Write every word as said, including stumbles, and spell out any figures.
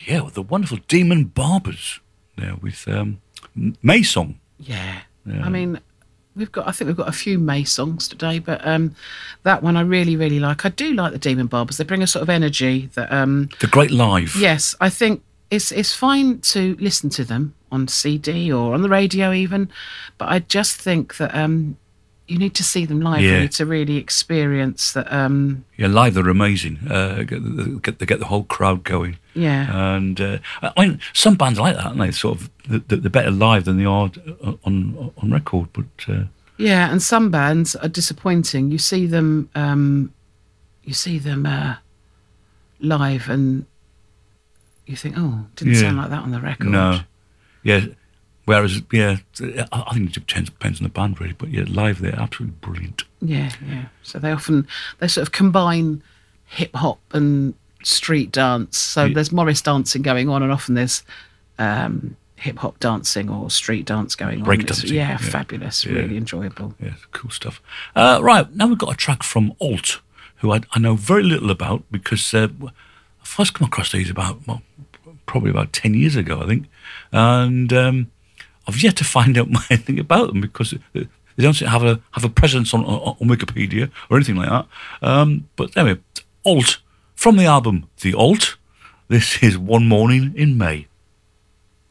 yeah, with the wonderful Demon Barbers there with um, May Song. Yeah. Yeah. I mean, we've got. I think we've got a few May songs today, but um, that one I really, really like. I do like the Demon Barbers. They bring a sort of energy that. Um, They're great live. yes, I think it's it's fine to listen to them on C D or on the radio even, but I just think that um, you need to see them live Yeah. really to really experience that. Um, Yeah, live they're amazing. Uh, get, the, get, they get the whole crowd going. yeah. And uh, I mean, some bands are like that, aren't they? Sort of, they're, they're better live than they are on on record. But uh, Yeah, and some bands are disappointing. You see them, um, you see them uh, live, and you think, "Oh, didn't Yeah. sound like that on the record." no, yeah. Whereas, yeah, I I think it depends, depends on the band really. But yeah, live they're absolutely brilliant. Yeah, yeah. So they often they sort of combine hip hop and street dance. So Yeah. there's Morris dancing going on, and often there's um, hip hop dancing or street dance going Break on. It's- dancing, Yeah, yeah. fabulous. Yeah. Really enjoyable. Yeah, cool stuff. Uh, right, now we've got a track from Alt, who I, I know very little about because uh, I first come across these about, well, probably about ten years ago, I think. And um, I've yet to find out anything about them because they don't seem to have a, have a presence on, on, on Wikipedia or anything like that. Um, but anyway, Alt, from the album The Alt, this is One Morning in May.